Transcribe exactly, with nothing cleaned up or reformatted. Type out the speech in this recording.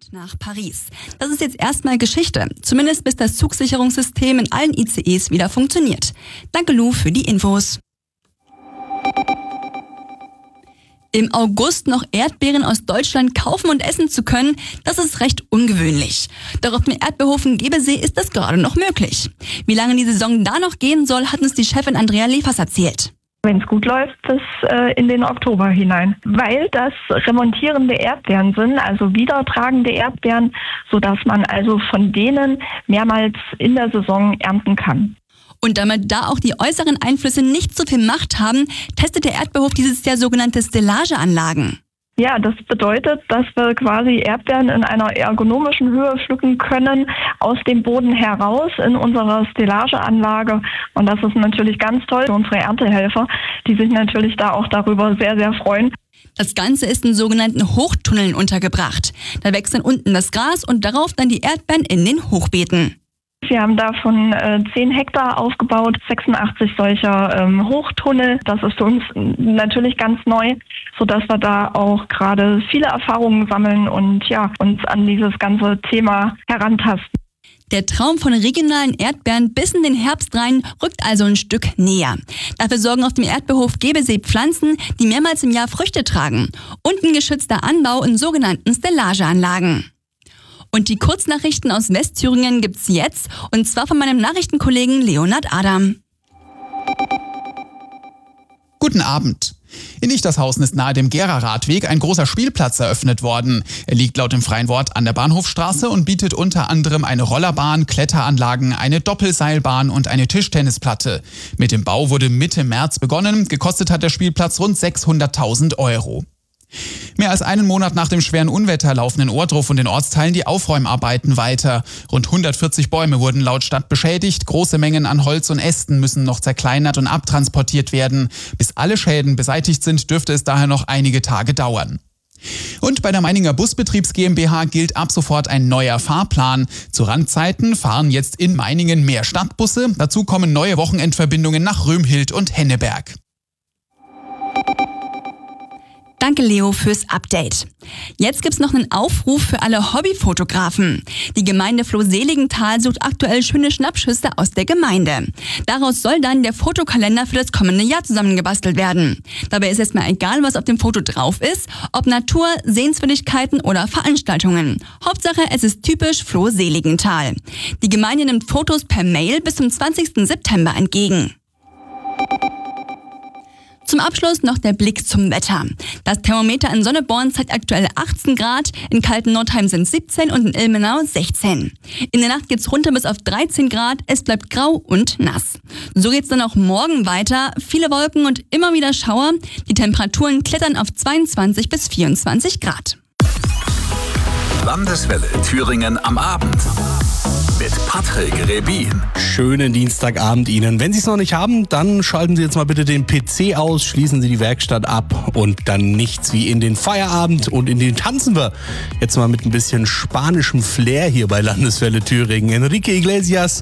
nach Paris. Das ist jetzt erstmal Geschichte, zumindest bis das Zugsicherungssystem in allen I C Es wieder funktioniert. Danke Lou für die Infos. Im August noch Erdbeeren aus Deutschland kaufen und essen zu können, das ist recht ungewöhnlich. Doch auf dem Erdbeerhof Gebesee ist das gerade noch möglich. Wie lange die Saison da noch gehen soll, hat uns die Chefin Andrea Lefers erzählt. Wenn es gut läuft, bis äh, in den Oktober hinein. Weil das remontierende Erdbeeren sind, also wiedertragende Erdbeeren, sodass man also von denen mehrmals in der Saison ernten kann. Und damit da auch die äußeren Einflüsse nicht so viel Macht haben, testet der Erdbeerhof dieses Jahr sogenannte Stellageanlagen. Ja, das bedeutet, dass wir quasi Erdbeeren in einer ergonomischen Höhe pflücken können, aus dem Boden heraus in unserer Stellageanlage. Und das ist natürlich ganz toll für unsere Erntehelfer, die sich natürlich da auch darüber sehr, sehr freuen. Das Ganze ist in sogenannten Hochtunneln untergebracht. Da wächst dann unten das Gras und darauf dann die Erdbeeren in den Hochbeeten. Wir haben davon äh, zehn Hektar aufgebaut, sechsundachtzig solcher ähm, Hochtunnel. Das ist für uns natürlich ganz neu, sodass wir da auch gerade viele Erfahrungen sammeln und ja uns an dieses ganze Thema herantasten. Der Traum von regionalen Erdbeeren bis in den Herbst rein rückt also ein Stück näher. Dafür sorgen auf dem Erdbeerhof Gebesee Pflanzen, die mehrmals im Jahr Früchte tragen. Und ein geschützter Anbau in sogenannten Stellageanlagen. Und die Kurznachrichten aus Westthüringen gibt's jetzt, und zwar von meinem Nachrichtenkollegen Leonhard Adam. Guten Abend. In Ichtershausen ist nahe dem Gera-Radweg ein großer Spielplatz eröffnet worden. Er liegt laut dem freien Wort an der Bahnhofstraße und bietet unter anderem eine Rollerbahn, Kletteranlagen, eine Doppelseilbahn und eine Tischtennisplatte. Mit dem Bau wurde Mitte März begonnen. Gekostet hat der Spielplatz rund sechshunderttausend Euro. Mehr als einen Monat nach dem schweren Unwetter laufen in Ohrdruf und den Ortsteilen die Aufräumarbeiten weiter. Rund hundertvierzig Bäume wurden laut Stadt beschädigt. Große Mengen an Holz und Ästen müssen noch zerkleinert und abtransportiert werden. Bis alle Schäden beseitigt sind, dürfte es daher noch einige Tage dauern. Und bei der Meininger Busbetriebs GmbH gilt ab sofort ein neuer Fahrplan. Zu Randzeiten fahren jetzt in Meiningen mehr Stadtbusse. Dazu kommen neue Wochenendverbindungen nach Römhild und Henneberg. Danke Leo fürs Update. Jetzt gibt's noch einen Aufruf für alle Hobbyfotografen. Die Gemeinde Floh-Seligenthal sucht aktuell schöne Schnappschüsse aus der Gemeinde. Daraus soll dann der Fotokalender für das kommende Jahr zusammengebastelt werden. Dabei ist erstmal egal, was auf dem Foto drauf ist, ob Natur, Sehenswürdigkeiten oder Veranstaltungen. Hauptsache, es ist typisch Floh-Seligenthal. Die Gemeinde nimmt Fotos per Mail bis zum zwanzigsten September entgegen. Zum Abschluss noch der Blick zum Wetter. Das Thermometer in Sonneborn zeigt aktuell achtzehn Grad, in Kalten-Nordheim sind siebzehn und in Ilmenau sechzehn. In der Nacht geht's runter bis auf dreizehn Grad, es bleibt grau und nass. So geht's dann auch morgen weiter, viele Wolken und immer wieder Schauer. Die Temperaturen klettern auf zweiundzwanzig bis vierundzwanzig Grad. Landeswelle Thüringen am Abend. Mit Patrick Rebin. Schönen Dienstagabend Ihnen. Wenn Sie es noch nicht haben, dann schalten Sie jetzt mal bitte den P C aus, schließen Sie die Werkstatt ab und dann nichts wie in den Feierabend, und in den tanzen wir jetzt mal mit ein bisschen spanischem Flair hier bei Landeswelle Thüringen. Enrique Iglesias